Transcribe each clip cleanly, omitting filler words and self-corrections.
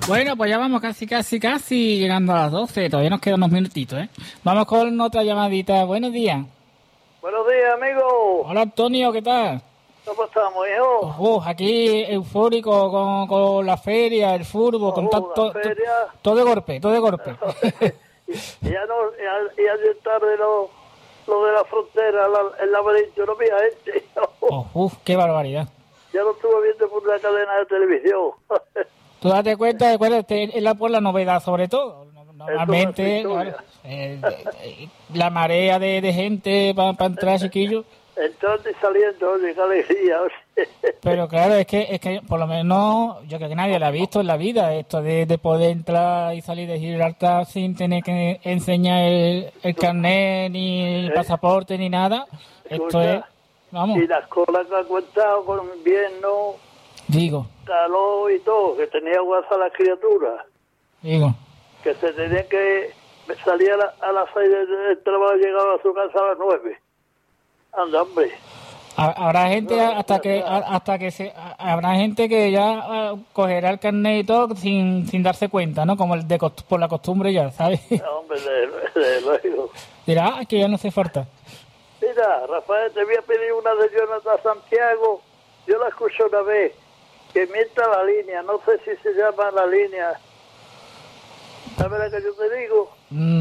Bueno, pues ya vamos casi llegando a las 12. Todavía nos quedan unos minutitos, ¿eh? Vamos con otra llamadita. Buenos días. Buenos días, amigo. Hola, Antonio, ¿qué tal? ¿Cómo estamos, hijo? Aquí eufórico con la feria, el fútbol, con todo de golpe. Ya ayer tarde lo de la frontera, el laberinto, no había gente. Qué barbaridad. Ya lo estuve viendo por una cadena de televisión. Tú date cuenta, es la novedad sobre todo. Normalmente, claro, la marea de gente para entrar, chiquillos. Entrando y saliendo, oye, qué alegría. Pero claro, es que por lo menos yo creo que nadie lo ha visto en la vida, esto de poder entrar y salir de Gibraltar sin tener que enseñar el carnet, ni el pasaporte, ni nada. Esto es, vamos. Y las colas que han contado con invierno, digo, calor y todo, que tenía guasa las criaturas. Digo. Que se tenía que salir a las 6 del trabajo y llegaba a su casa a las 9. Anda, hombre. Habrá gente habrá gente que ya cogerá el carnet y todo sin darse cuenta, ¿no? Como por la costumbre ya, ¿sabes? Hombre, de luego. Dirá, que ya no hace falta. Mira, Rafael, te voy a pedir una de Jonathan Santiago. Yo la escuché una vez, que mienta la línea, no sé si se llama la línea. ¿Sabes la que yo te digo?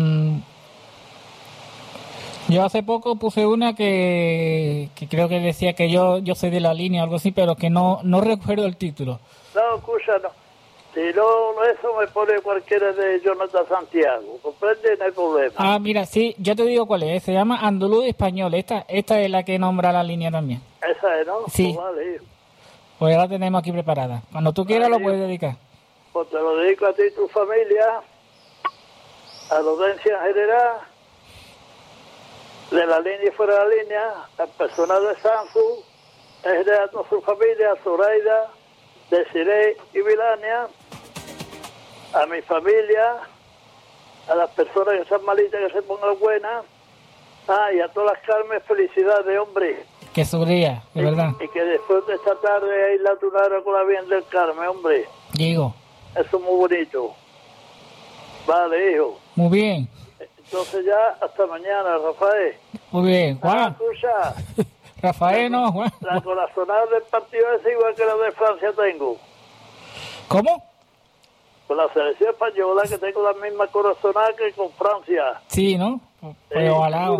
Yo hace poco puse una que creo que decía que yo soy de la línea o algo así, pero que no recuerdo el título. No, escucha, no. Si no, eso me pone cualquiera de Jonathan Santiago. ¿Comprende? No hay problema. Ah, mira, sí, yo te digo cuál es. Se llama Andaluz Español. Esta es la que nombra la línea también. Esa es, ¿no? Sí. Pues vale. Pues ya la tenemos aquí preparada. Cuando tú quieras lo puedes dedicar. Pues te lo dedico a ti y tu familia, a la audiencia en general, de la línea y fuera de la línea, al personal de Sansu, en general a toda su familia, a Zoraida, Desiree y Vilania, a mi familia, a las personas que están malitas que se pongan buenas, y a todas las Carmen, felicidades, hombre. Que su día, de verdad. Y que después de esta tarde hay la tunara con la bien del Carmen, hombre. Digo. Eso es muy bonito. Vale, hijo. Muy bien. Entonces ya, hasta mañana, Rafael. Muy bien, Juan. Escucha. Rafael, no, Juan. La corazonada del partido es igual que la de Francia tengo. ¿Cómo? Con la selección española que tengo la misma corazonada que con Francia. Sí, ¿no? Pues ojalá.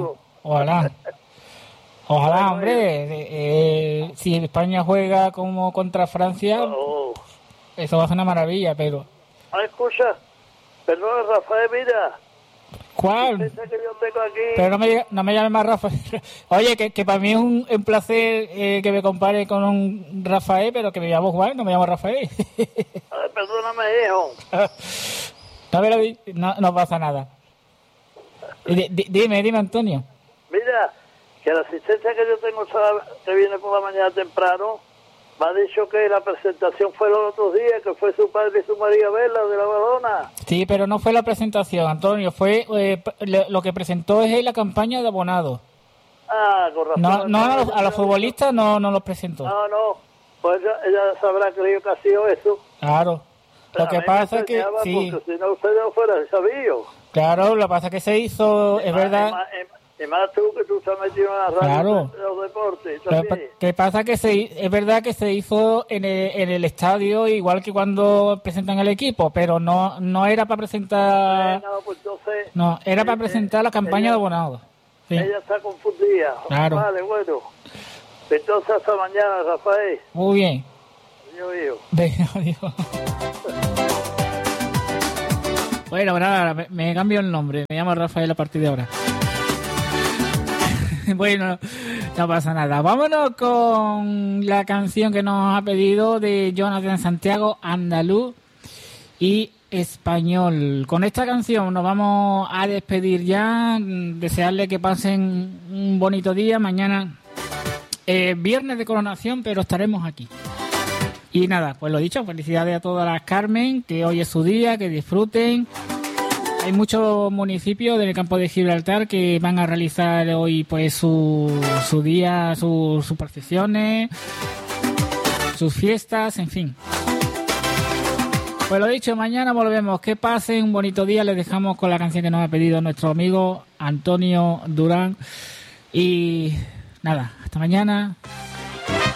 Ojalá, hombre. Si España juega como contra Francia, eso va a ser una maravilla, pero... escucha. Perdón, Rafael, mira. ¿Cuál? Que yo tengo aquí. Pero no me llames más Rafael. Oye, que para mí es un placer que me compare con un Rafael, pero que me llamo Juan, no me llamo Rafael. Perdóname, hijo. No pasa nada. Dime, Antonio. Mira, que la asistencia que yo tengo que viene por la mañana temprano, me ha dicho que la presentación fue los otros días, que fue su padre y su María Vela de la Badona. Sí, pero no fue la presentación, Antonio, fue lo que presentó es la campaña de abonados. Con razón. No a los futbolistas no los presentó. No, pues ella sabrá que yo que ha sido eso. Claro, lo que pasa es que sí. Porque si no, usted no fuera sabido. Claro, lo que pasa es que se hizo, es verdad. Y más tú, que tú estás metido en la radio de los deportes. ¿Qué pasa? Que es verdad que se hizo en el estadio, igual que cuando presentan el equipo, pero no era para presentar... Pues entonces... No, era para presentar la campaña de abonados. Sí. Ella está confundida. Claro. Vale, bueno. Entonces hasta mañana, Rafael. Muy bien. Adiós. Adiós. Bueno, ahora me cambio el nombre. Me llamo Rafael a partir de ahora. Bueno, no pasa nada. Vámonos con la canción que nos ha pedido de Jonathan Santiago, Andaluz y Español. Con esta canción nos vamos a despedir ya. Desearle que pasen un bonito día. Mañana viernes de coronación, pero estaremos aquí. Y nada, pues lo dicho, felicidades a todas las Carmen, que hoy es su día, que disfruten. Hay muchos municipios del campo de Gibraltar que van a realizar hoy pues su día, sus procesiones, sus fiestas, en fin. Pues lo dicho, mañana volvemos. Que pasen un bonito día. Les dejamos con la canción que nos ha pedido nuestro amigo Antonio Durán. Y nada, hasta mañana.